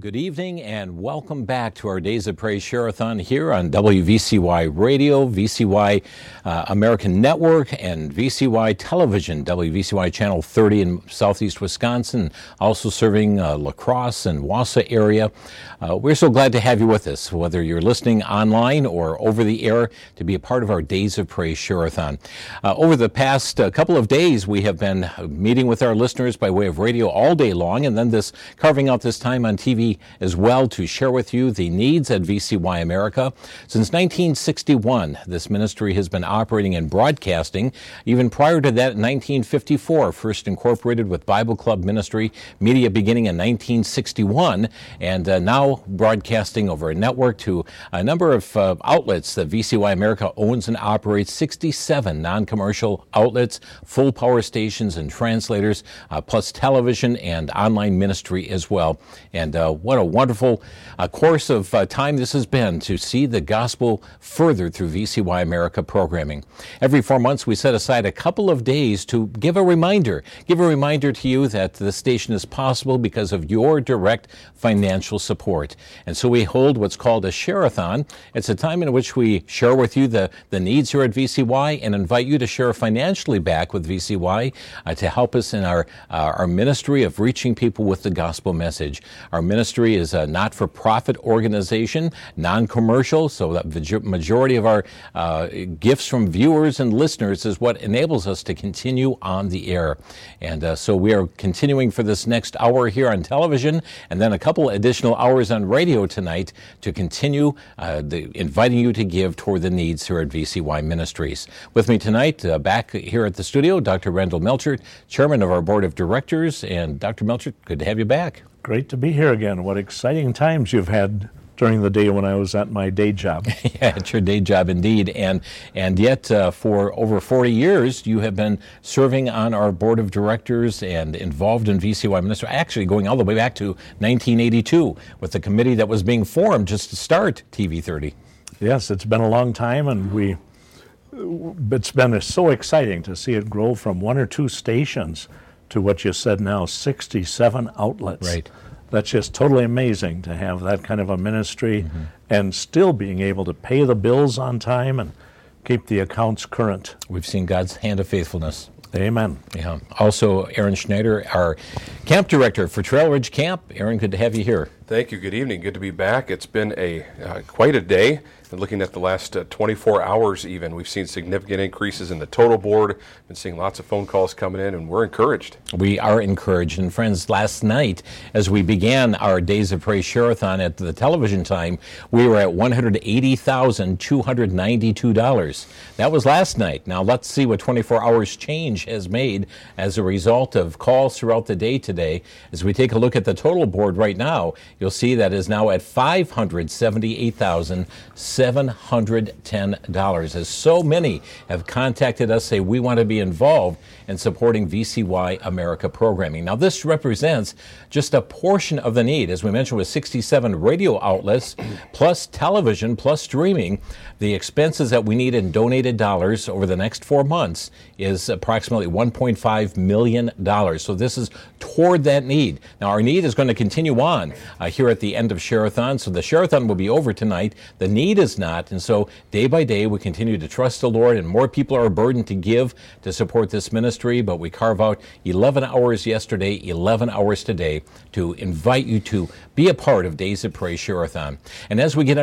Good evening and welcome back to our Days of Praise Share-a-thon here on WVCY Radio, VCY American Network, and VCY Television, WVCY Channel 30 in southeast Wisconsin, also serving La Crosse and Wausau area. We're so glad to have you with us, whether you're listening online or over the air, to be a part of our Days of Praise Share-a-thon. Over the past couple of days, we have been meeting with our listeners by way of radio all day long, and then carving out this time on TV as well to share with you the needs at VCY America. Since 1961, this ministry has been operating in broadcasting. Even prior to that, in 1954, first incorporated with Bible Club Ministry Media beginning in 1961, and now broadcasting over a network to a number of outlets that VCY America owns and operates, 67 non-commercial outlets, full power stations and translators, plus television and online ministry as well. And what a wonderful course of time this has been to see the gospel furthered through VCY America programming. Every 4 months we set aside a couple of days to give a reminder to you that the station is possible because of your direct financial support. And so we hold what's called a share-a-thon. It's a time in which we share with you the needs here at VCY and invite you to share financially back with VCY to help us in our ministry of reaching people with the gospel message. Our ministry is a not-for-profit organization, non-commercial, so that the majority of our gifts from viewers and listeners is what enables us to continue on the air. And so we are continuing for this next hour here on television, and then a couple additional hours on radio tonight to continue inviting you to give toward the needs here at VCY Ministries. With me tonight, back here at the studio, Dr. Randall Melchert, Chairman of our Board of Directors. And Dr. Melchert, good to have you back. Great to be here again. What exciting times you've had during the day when I was at my day job. Yeah, it's your day job indeed. And yet for over 40 years, you have been serving on our board of directors and involved in VCY Ministry, actually going all the way back to 1982 with the committee that was being formed just to start TV 30. Yes, it's been a long time, and it's been so exciting to see it grow from 1 or 2 stations to what you said now, 67 outlets. Right. That's just totally amazing to have that kind of a ministry and still being able to pay the bills on time and keep the accounts current. We've seen God's hand of faithfulness. Amen. Yeah. Also, Aaron Schneider, our camp director for Trail Ridge Camp. Aaron, good to have you here. Thank you. Good evening. Good to be back. It's been quite a day. And looking at the last 24 hours even, we've seen significant increases in the total board. Been seeing lots of phone calls coming in, and we're encouraged. We are encouraged. And friends, last night, as we began our Days of Praise Share-a-thon at the television time, we were at $180,292. That was last night. Now let's see what 24 hours change has made as a result of calls throughout the day today. As we take a look at the total board right now, you'll see that is now at $578,710, as so many have contacted us, say we want to be involved in supporting VCY America programming. Now this represents just a portion of the need. As we mentioned, with 67 radio outlets, plus television, plus streaming, the expenses that we need in donated dollars over the next 4 months is approximately $1.5 million. So this is toward that need. Now our need is going to continue on here at the end of Share-a-thon. So the Share-a-thon will be over tonight. The need is not. And so day by day we continue to trust the Lord, and more people are burdened to give to support this ministry. But we carve out 11 hours yesterday, 11 hours today to invite you to be a part of Days of Praise Share-a-thon. And as we get